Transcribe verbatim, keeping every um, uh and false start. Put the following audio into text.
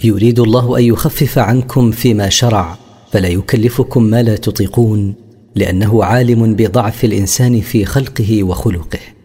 يريد الله أن يخفف عنكم فيما شرع، فلا يكلفكم ما لا تطيقون، لأنه عالم بضعف الإنسان في خلقه وخلقه.